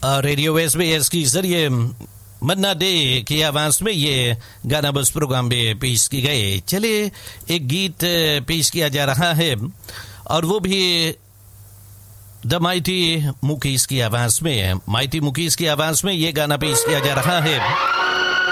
Radio SBS के जरिए मन्ना day की आवाज में ये गाना बस प्रोग्राम में पेश की गए। चलिए एक गीत पेश किया जा रहा है और वो भी द माइटी मुकेश की आवाज में। माइटी मुकेश की आवाज में ये गाना पेश किया जा रहा है।